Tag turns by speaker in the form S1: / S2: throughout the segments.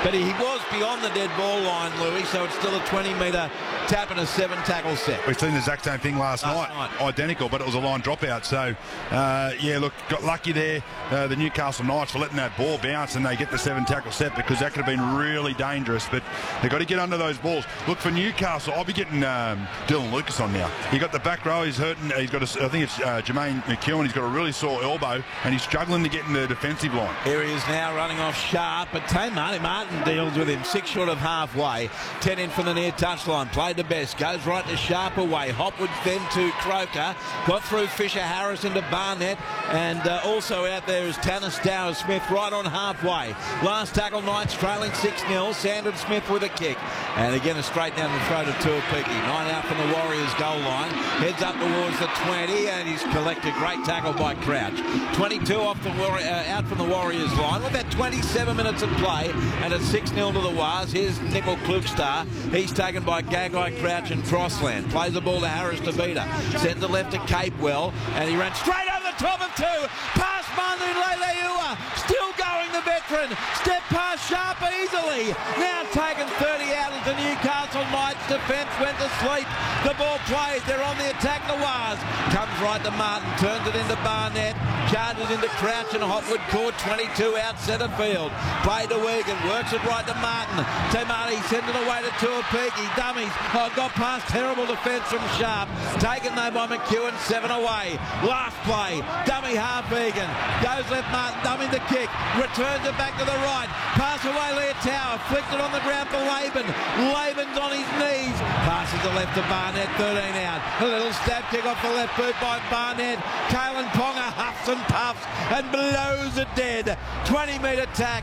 S1: But he was beyond the dead ball line, Louis, so it's still a 20-metre tap and a 7-tackle set.
S2: We've seen the exact same thing last night. Identical, but it was a line dropout. So, yeah, look, got lucky there, the Newcastle Knights, for letting that ball bounce, and they get the 7-tackle set, because that could have been really dangerous. But they've got to get under those balls. Look, for Newcastle, I'll be getting Dylan Lucas on now. He got the back row. He's hurting. He's got I think it's Jermaine McEwen. He's got a really sore elbow, and he's struggling to get in the defensive line.
S1: Here he is now running off Sharp, but Tamati Martin deals with him 6 short of halfway. 10 in from the near touchline. Played the best. Goes right to Sharp away. Hopwood then to Croker. Got through Fisher Harris into Barnett, and also out there is Tanner Stowers-Smith right on halfway. Last tackle, Knights trailing 6-0. Sandon Smith with a kick, and again a straight down the throat of Tuapiki. 9 out from the Warriors goal line. Heads up towards the 20, and he's collected. Great tackle by Crouch. 22 off the out from the Warriors line. With that 27 minutes of play, and it's 6-0 to the Wars. Here's Nickel Klukstar. He's taken by Gagai, Crouch and Crossland. Plays the ball to Harris to Vita. Sends it left to Capewell, and he ran straight over the top of 2. Past Manu Leilua. Still going, the veteran. Step past Sharp easily. Now taken 30 out of the Newcastle Knights defence. Went to sleep. The ball plays. They're on the attack, the Wars. Comes right to Martin. Turns it into Barnett. Charges into Crouch and Hopwood caught 22 out centre field. Played to Wigan. Works it right to Martin. Tamati sends it away to Tuapiki. Dummies. Oh, got past terrible defence from Sharp. Taken though by McEwen. 7 away. Last play. Dummy half Egan. Goes left Martin. Dummy the kick. Returns it back to the right. Pass away Leotow. Flicked it on the ground for Laban. Laban's on his knees. Passes the left to Barnett. 13 out. A little stab kick off the left boot by Barnett. Kalen Ponga huffs and puffs and blows it dead. 20-metre tap,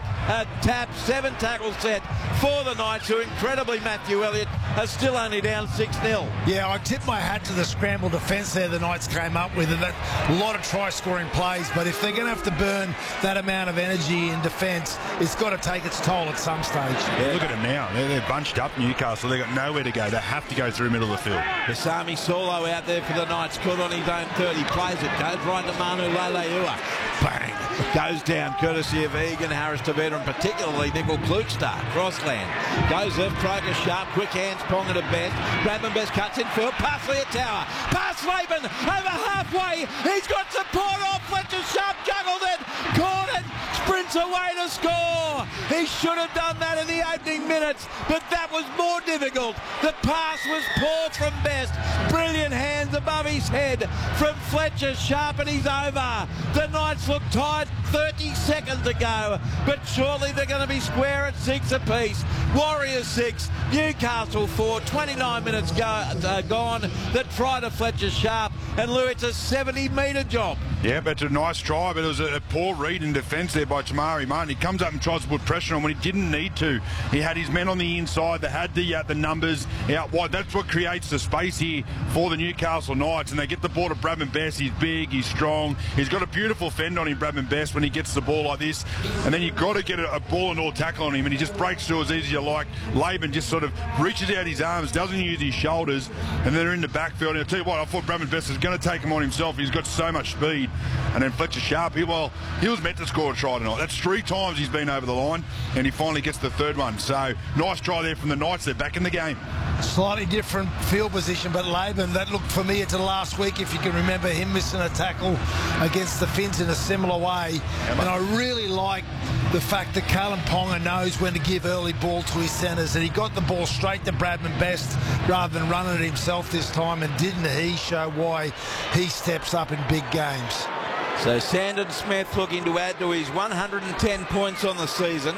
S1: 7-tackle set for the Knights, who incredibly, Matthew Elliott, are still only down 6-0.
S3: Yeah, I tip my hat to the scramble defence there the Knights came up with. A lot of try-scoring plays, but if they're going to have to burn that amount of energy in defence, it's got to take its toll at some stage.
S2: Yeah, look at them now. They're bunched up, Newcastle. They've got nowhere to go. They have to go through the middle of the field.
S1: Hasami Solo out there for the Knights. Caught on his own 30. Plays it. Goes right to Manu Leilua. Bang. Goes down courtesy of Egan, Harris to Veteran, particularly Nickel Klukstar. Crossland. Goes left, Croker Sharp. Quick hands, Ponga to Best. Bradman Best cuts in field. Past Leotow. Past Laban. Over halfway. He's got support off. Fletcher Sharp juggled it. Caught it. Sprints away to score. He should have done that in the opening minutes, but that was more difficult. The pass was poor from Best. Brilliant hands above his head from Fletcher Sharp, and he's over. The Knights look tired 30 seconds ago, but surely they're going to be square at 6 apiece. Warriors 6, Newcastle 4, 29 minutes gone. The try to Fletcher Sharp, and Lou, it's a 70-metre job.
S2: Yeah, but it's a nice try, but it was a poor read in defence there by Tamari Martin. He comes up and tries to put pressure on when he didn't need to. He had his men on the inside. They had the numbers out wide. That's what creates the space here for the Newcastle Knights, and they get the ball to Bradman Best. He's big, he's strong. He's got a beautiful fend on him, Bradman Best, when he gets the ball like this. And then you've got to get a ball and all tackle on him, and he just breaks through as easy as you like. Laban just sort of reaches out his arms, doesn't use his shoulders, and they're in the backfield. And I'll tell you what, I thought Bradman Best was going to take him on himself. He's got so much speed. And then Fletcher Sharp, he was meant to score a try tonight. That's 3 times he's been over the line, and he finally gets the 3rd one. So nice try there from the Knights. They're back in the game.
S3: Slightly different field position, but Laban, that looked familiar to last week, if you can remember him missing a tackle against the Finns in a similar way. And I really like the fact that Kalen Ponga knows when to give early ball to his centres, and he got the ball straight to Bradman Best rather than running it himself this time, and didn't he show why he steps up in big games.
S1: So Sandon Smith looking to add to his 110 points on the season.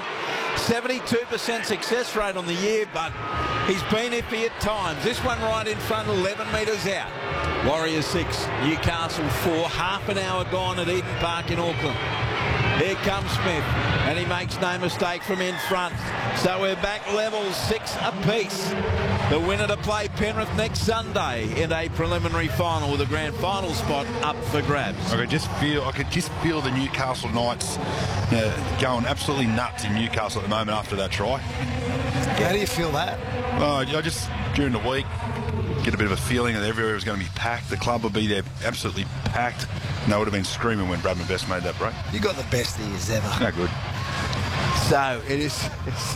S1: 72% success rate on the year, but he's been iffy at times. This one right in front, 11 metres out. Warriors 6, Newcastle 4. Half an hour gone at Eden Park in Auckland. Here comes Smith, and he makes no mistake from in front. So we're back level 6 apiece. The winner to play Penrith next Sunday in a preliminary final, with a grand final spot up for grabs.
S2: I could just feel the Newcastle Knights going absolutely nuts in Newcastle at the moment after that try.
S3: How do you feel that?
S2: I just, during the week, get a bit of a feeling that everywhere was going to be packed. The club would be there absolutely packed. And they would have been screaming when Bradman Best made that break.
S3: You got the best ears ever.
S2: No good.
S1: So it is.